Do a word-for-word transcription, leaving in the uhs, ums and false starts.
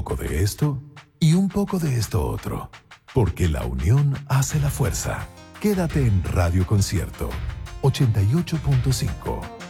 poco de esto y un poco de esto otro. Porque la unión hace la fuerza. Quédate en Radio Concierto ochenta y ocho punto cinco.